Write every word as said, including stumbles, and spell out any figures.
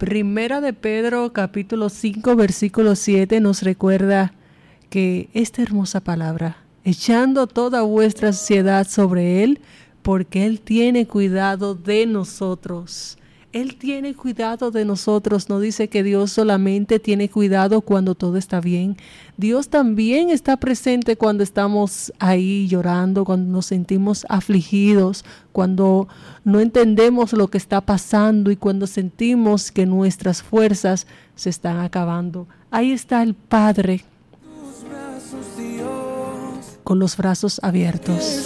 Primera de Pedro, capítulo cinco, versículo siete, nos recuerda que esta hermosa palabra, echando toda vuestra ansiedad sobre Él, porque Él tiene cuidado de nosotros. Él tiene cuidado de nosotros. No dice que Dios solamente tiene cuidado cuando todo está bien. Dios también está presente cuando estamos ahí llorando, cuando nos sentimos afligidos, cuando no entendemos lo que está pasando y cuando sentimos que nuestras fuerzas se están acabando. Ahí está el Padre con los brazos abiertos.